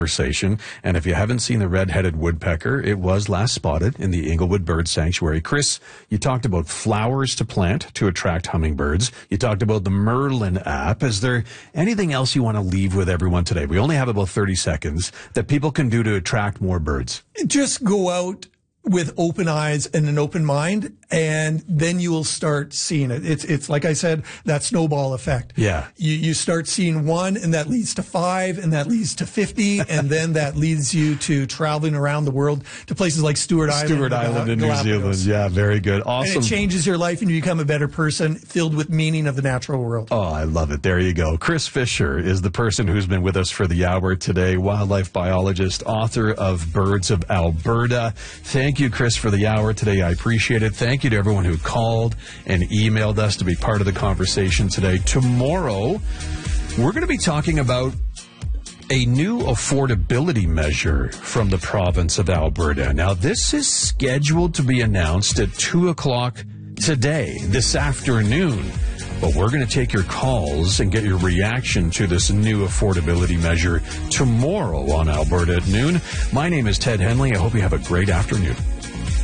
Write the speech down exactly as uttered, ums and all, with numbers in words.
conversation. And if you haven't seen the red-headed woodpecker, it was last spotted in the Inglewood Bird Sanctuary. Chris, you talked about flowers to plant to attract hummingbirds. You talked about the Merlin app. Is there anything else you want to leave with everyone today? We only have about thirty seconds that people can do to attract more birds. Just go out with open eyes and an open mind, and then you will start seeing it. It's, it's like I said, that snowball effect. Yeah. You, you start seeing one, and that leads to five, and that leads to fifty, and then that leads you to traveling around the world to places like Stewart Island. Stewart Island in New Zealand. Yeah, very good. Awesome. And it changes your life, and you become a better person filled with meaning of the natural world. Oh, I love it. There you go. Chris Fisher is the person who's been with us for the hour today, wildlife biologist, author of Birds of Alberta. Thank you, Chris, for the hour today. I appreciate it. Thank you to everyone who called and emailed us to be part of the conversation today. Tomorrow, we're going to be talking about a new affordability measure from the province of Alberta. Now, this is scheduled to be announced at two o'clock today, this afternoon. But we're going to take your calls and get your reaction to this new affordability measure tomorrow on Alberta at noon. My name is Ted Henley. I hope you have a great afternoon.